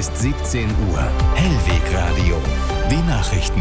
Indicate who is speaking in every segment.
Speaker 1: ist 17 Uhr. Hellwegradio. Die Nachrichten.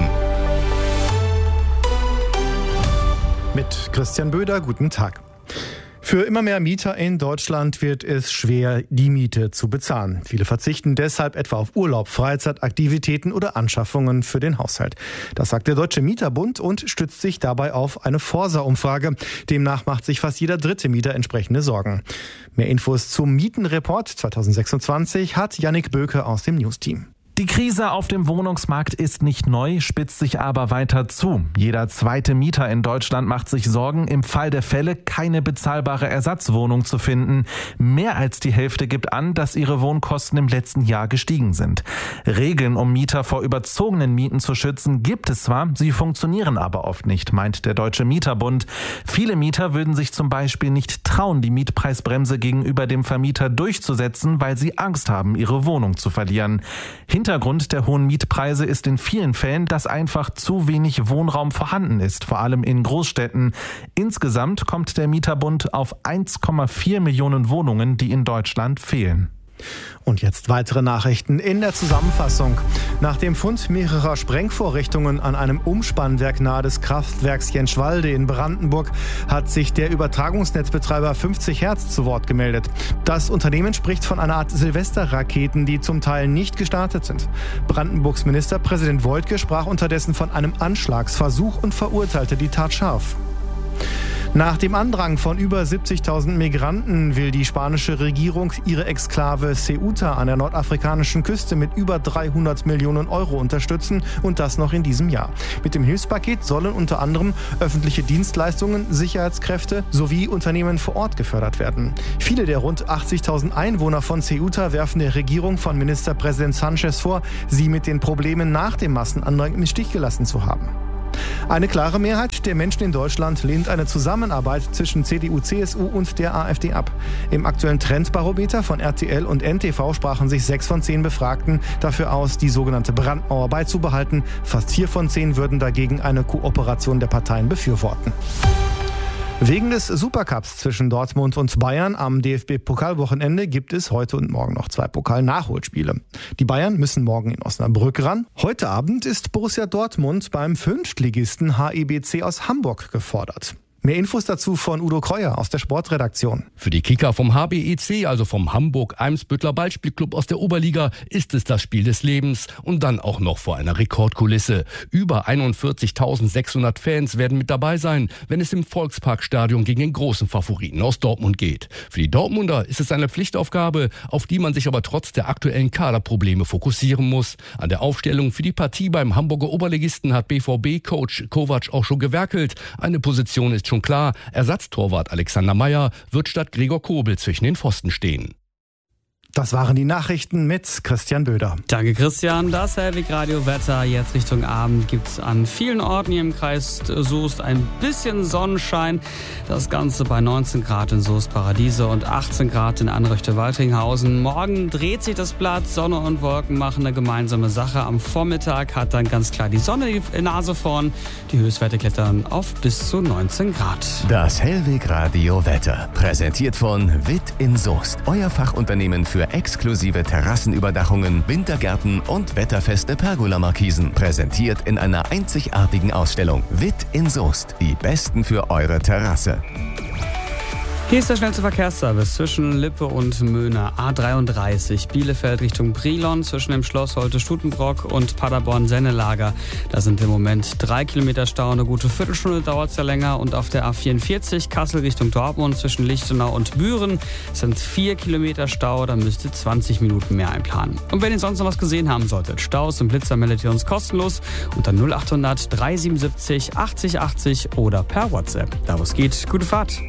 Speaker 2: Mit Christian Böder, guten Tag. Für immer mehr Mieter in Deutschland wird es schwer, die Miete zu bezahlen. Viele verzichten deshalb etwa auf Urlaub, Freizeitaktivitäten oder Anschaffungen für den Haushalt. Das sagt der Deutsche Mieterbund und stützt sich dabei auf eine Forsa-Umfrage. Demnach macht sich fast jeder dritte Mieter entsprechende Sorgen. Mehr Infos zum Mietenreport 2026 hat Yannick Böke aus dem News-Team.
Speaker 3: Die Krise auf dem Wohnungsmarkt ist nicht neu, spitzt sich aber weiter zu. Jeder zweite Mieter in Deutschland macht sich Sorgen, im Fall der Fälle keine bezahlbare Ersatzwohnung zu finden. Mehr als die Hälfte gibt an, dass ihre Wohnkosten im letzten Jahr gestiegen sind. Regeln, um Mieter vor überzogenen Mieten zu schützen, gibt es zwar, sie funktionieren aber oft nicht, meint der Deutsche Mieterbund. Viele Mieter würden sich zum Beispiel nicht trauen, die Mietpreisbremse gegenüber dem Vermieter durchzusetzen, weil sie Angst haben, ihre Wohnung zu verlieren. Hintergrund der hohen Mietpreise ist in vielen Fällen, dass einfach zu wenig Wohnraum vorhanden ist, vor allem in Großstädten. Insgesamt kommt der Mieterbund auf 1,4 Millionen Wohnungen, die in Deutschland fehlen.
Speaker 2: Und jetzt weitere Nachrichten in der Zusammenfassung. Nach dem Fund mehrerer Sprengvorrichtungen an einem Umspannwerk nahe des Kraftwerks Jenschwalde in Brandenburg hat sich der Übertragungsnetzbetreiber 50 Hertz zu Wort gemeldet. Das Unternehmen spricht von einer Art Silvesterraketen, die zum Teil nicht gestartet sind. Brandenburgs Ministerpräsident Woidke sprach unterdessen von einem Anschlagsversuch und verurteilte die Tat scharf. Nach dem Andrang von über 70.000 Migranten will die spanische Regierung ihre Exklave Ceuta an der nordafrikanischen Küste mit über 300 Millionen Euro unterstützen und das noch in diesem Jahr. Mit dem Hilfspaket sollen unter anderem öffentliche Dienstleistungen, Sicherheitskräfte sowie Unternehmen vor Ort gefördert werden. Viele der rund 80.000 Einwohner von Ceuta werfen der Regierung von Ministerpräsident Sanchez vor, sie mit den Problemen nach dem Massenandrang im Stich gelassen zu haben. Eine klare Mehrheit der Menschen in Deutschland lehnt eine Zusammenarbeit zwischen CDU, CSU und der AfD ab. Im aktuellen Trendbarometer von RTL und NTV sprachen sich 6 von 10 Befragten dafür aus, die sogenannte Brandmauer beizubehalten. Fast 4 von 10 würden dagegen eine Kooperation der Parteien befürworten. Wegen des Supercups zwischen Dortmund und Bayern am DFB-Pokalwochenende gibt es heute und morgen noch 2 Pokal-Nachholspiele. Die Bayern müssen morgen in Osnabrück ran. Heute Abend ist Borussia Dortmund beim Fünftligisten HEBC aus Hamburg gefordert. Mehr Infos dazu von Udo Kreuer aus der Sportredaktion.
Speaker 4: Für die Kicker vom HBEC, also vom Hamburg-Eimsbüttler Ballspielclub aus der Oberliga, ist es das Spiel des Lebens und dann auch noch vor einer Rekordkulisse. Über 41.600 Fans werden mit dabei sein, wenn es im Volksparkstadion gegen den großen Favoriten aus Dortmund geht. Für die Dortmunder ist es eine Pflichtaufgabe, auf die man sich aber trotz der aktuellen Kaderprobleme fokussieren muss. An der Aufstellung für die Partie beim Hamburger Oberligisten hat BVB-Coach Kovac auch schon gewerkelt. Eine Position ist schon klar, Ersatztorwart Alexander Meyer wird statt Gregor Kobel zwischen den Pfosten stehen.
Speaker 2: Das waren die Nachrichten mit Christian Böder.
Speaker 5: Danke Christian. Das Hellwegradio-Wetter jetzt Richtung Abend gibt es an vielen Orten hier im Kreis Soest ein bisschen Sonnenschein. Das Ganze bei 19 Grad in Soest-Paradiese und 18 Grad in Anrichte-Waltinghausen. Morgen dreht sich das Blatt, Sonne und Wolken machen eine gemeinsame Sache. Am Vormittag hat dann ganz klar die Sonne die Nase vorn. Die Höchstwerte klettern auf bis zu 19 Grad.
Speaker 1: Das Hellwegradio-Wetter, präsentiert von Witt in Soest. Euer Fachunternehmen für exklusive Terrassenüberdachungen, Wintergärten und wetterfeste Pergola-Markisen. Präsentiert in einer einzigartigen Ausstellung. Witt in Soest. Die Besten für eure Terrasse.
Speaker 5: Hier ist der schnellste Verkehrsservice zwischen Lippe und Möhne. A33 Bielefeld Richtung Brilon zwischen dem Schloss Holte-Stutenbrock und Paderborn-Sennelager. Da sind im Moment 3 Kilometer Stau. Eine gute Viertelstunde dauert es ja länger. Und auf der A44 Kassel Richtung Dortmund zwischen Lichtenau und Büren sind 4 Kilometer Stau. Da müsst ihr 20 Minuten mehr einplanen. Und wenn ihr sonst noch was gesehen haben solltet, Staus und Blitzer meldet ihr uns kostenlos unter 0800 377 80 80 oder per WhatsApp. Da wo es geht, gute Fahrt.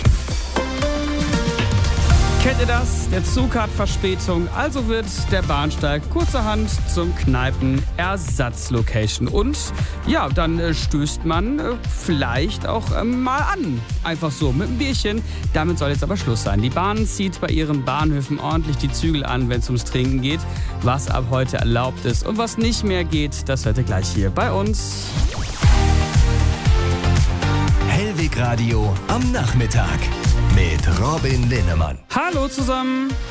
Speaker 5: Kennt ihr das? Der Zug hat Verspätung, also wird der Bahnsteig kurzerhand zum Kneipen-Ersatzlocation. Und ja, dann stößt man vielleicht auch mal an. Einfach so, mit einem Bierchen. Damit soll jetzt aber Schluss sein. Die Bahn zieht bei ihren Bahnhöfen ordentlich die Zügel an, wenn es ums Trinken geht. Was ab heute erlaubt ist und was nicht mehr geht, das hört ihr gleich hier bei uns.
Speaker 1: Hellwegradio am Nachmittag mit Robin Linnemann.
Speaker 5: Hallo zusammen.